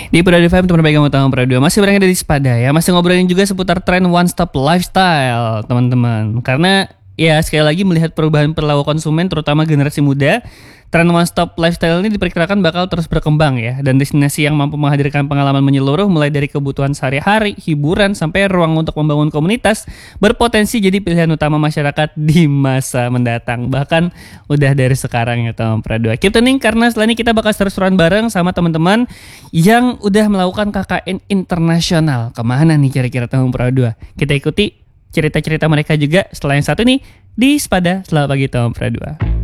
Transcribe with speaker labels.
Speaker 1: Di Prado FM teman pegang utama Prado masih berada di Sepada ya, masih ngobrolin juga seputar tren one stop lifestyle teman-teman. Karena ya sekali lagi melihat perubahan perilaku konsumen terutama generasi muda, tren one stop lifestyle ini diperkirakan bakal terus berkembang ya, dan destinasi yang mampu menghadirkan pengalaman menyeluruh mulai dari kebutuhan sehari-hari, hiburan sampai ruang untuk membangun komunitas berpotensi jadi pilihan utama masyarakat di masa mendatang. Bahkan udah dari sekarang ya teman Prado. Keep tuning karena setelah ini kita bakal seru-seruan bareng sama teman-teman yang udah melakukan KKN internasional. Kemana nih kira-kira teman Prado? Kita ikuti cerita-cerita mereka juga setelah yang satu nih di Sepada. Selamat pagi teman Prado.